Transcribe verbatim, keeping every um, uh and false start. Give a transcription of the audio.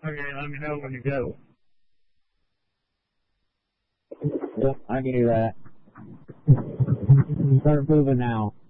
Okay, let me know when you go. Yep, I can do that. Start moving now.